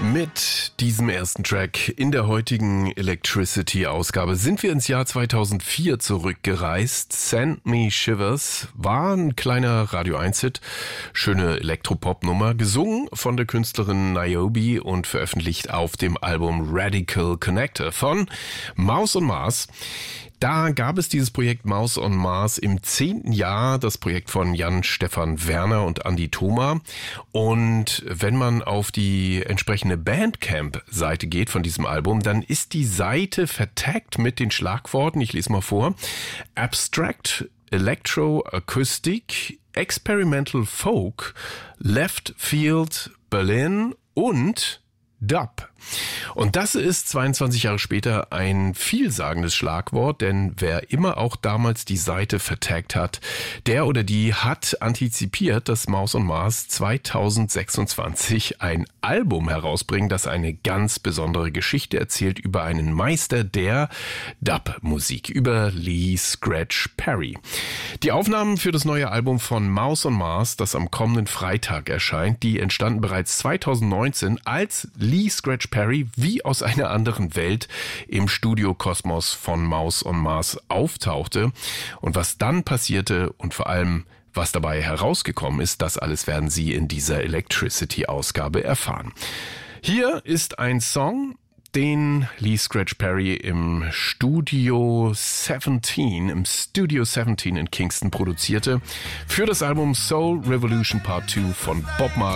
Mit diesem ersten Track in der heutigen Electricity-Ausgabe sind wir ins Jahr 2004 zurückgereist. Send Me Shivers war ein kleiner Radio 1-Hit, schöne Elektropop-Nummer, gesungen von der Künstlerin Niobe und veröffentlicht auf dem Album Radical Connector von Mouse on Mars. Da gab es dieses Projekt Mouse on Mars im 10. Jahr, das Projekt von Jan-Stefan Werner und Andi Thoma. Und wenn man auf die entsprechende Bandcamp-Seite geht von diesem Album, dann ist die Seite vertaggt mit den Schlagworten, ich lese mal vor: Abstract, Electro, Acoustic, Experimental Folk, Left Field, Berlin und Dub. Und das ist 22 Jahre später ein vielsagendes Schlagwort, denn wer immer auch damals die Seite vertaggt hat, der oder die hat antizipiert, dass Mouse on Mars 2026 ein Album herausbringen, das eine ganz besondere Geschichte erzählt über einen Meister der Dub-Musik, über Lee Scratch Perry. Die Aufnahmen für das neue Album von Mouse on Mars, das am kommenden Freitag erscheint, die entstanden bereits 2019, als Lee Scratch Perry wie aus einer anderen Welt im Studiokosmos von Mouse on Mars auftauchte. Und was dann passierte und vor allem was dabei herausgekommen ist, das alles werden Sie in dieser Electricity-Ausgabe erfahren. Hier ist ein Song, den Lee Scratch Perry im Studio 17 in Kingston produzierte, für das Album Soul Revolution Part 2 von Bob Marley